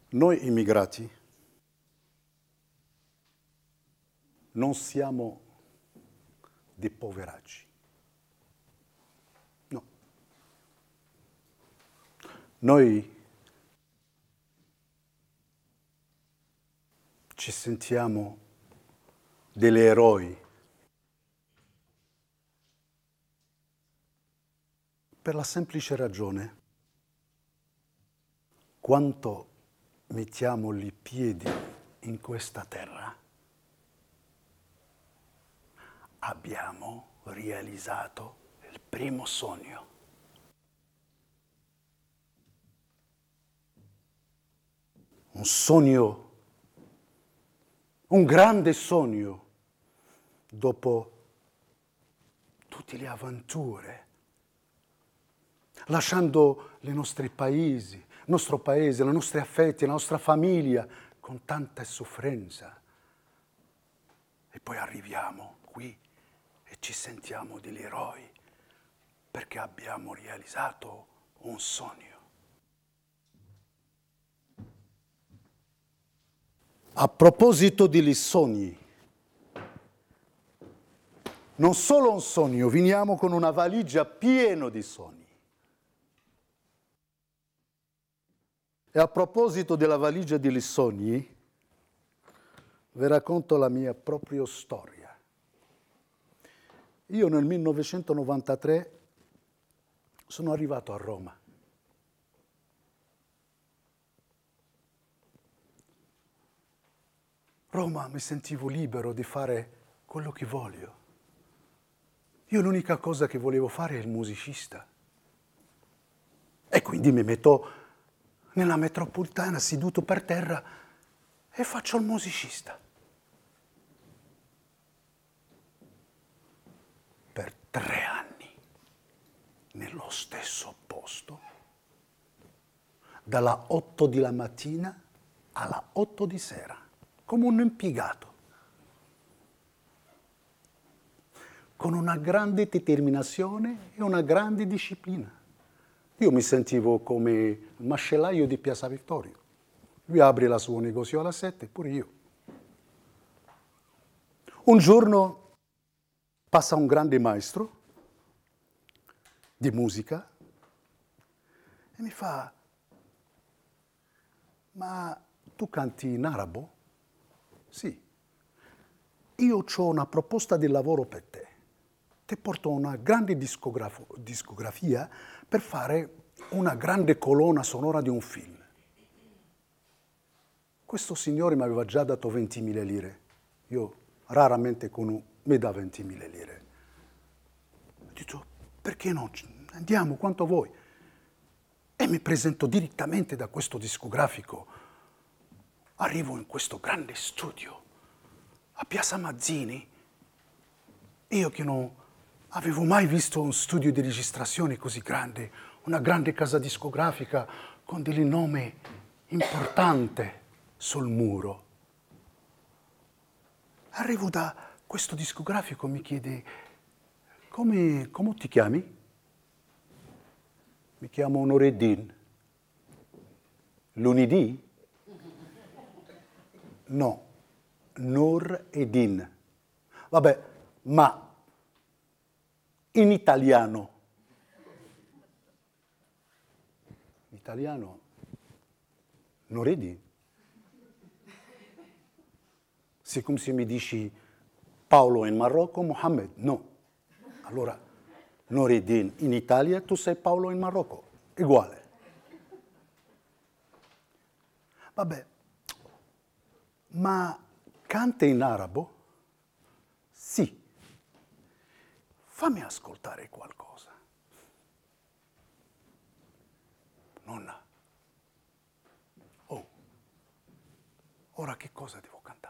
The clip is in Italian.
Noi immigrati non siamo dei poveracci. No. Noi ci sentiamo degli eroi per la semplice ragione quanto mettiamo i piedi in questa terra abbiamo realizzato il primo sogno. Un sogno, un grande sogno, dopo tutte le avventure, lasciando i nostri paesi, il nostro paese, i nostri affetti, la nostra famiglia, con tanta sofferenza. E poi arriviamo qui e ci sentiamo degli eroi perché abbiamo realizzato un sogno. A proposito degli sogni, non solo un sogno, veniamo con una valigia piena di sogni. E a proposito della valigia degli sogni, vi racconto la mia propria storia. Io nel 1993 sono arrivato a Roma. Roma mi sentivo libero di fare quello che voglio. Io l'unica cosa che volevo fare è il musicista. E quindi mi metto nella metropolitana seduto per terra e faccio il musicista. Per 3 anni, nello stesso posto, dalla 8 della mattina alla 8 di sera, come un impiegato, con una grande determinazione e una grande disciplina. Io mi sentivo come il macellaio di Piazza Vittorio. Lui apre il suo negozio alle 7, pure io. Un giorno passa un grande maestro di musica e mi fa: ma tu canti in arabo? Sì. Io ho una proposta di lavoro per te. Ti porto una grande discografia per fare una grande colonna sonora di un film. Questo signore mi aveva già dato 20.000 lire. Io raramente mi dà 20.000 lire. Ho detto, perché no? Andiamo, quanto vuoi. E mi presento direttamente da questo discografico. Arrivo in questo grande studio, a Piazza Mazzini. Io che non avevo mai visto un studio di registrazione così grande, una grande casa discografica con dei nomi importanti sul muro. Arrivo da questo discografico, mi chiede, come ti chiami? Mi chiamo Nureddin. Lunedì? No, Nureddin. Vabbè, ma in italiano. In italiano? Nureddin. C'est come se mi dici Paolo in Marocco, Mohammed. No. Allora, Nureddin in Italia, tu sei Paolo in Marocco. Uguale. Vabbè, ma canta in arabo? Sì. Fammi ascoltare qualcosa. Nonna. Oh, ora che cosa devo cantare?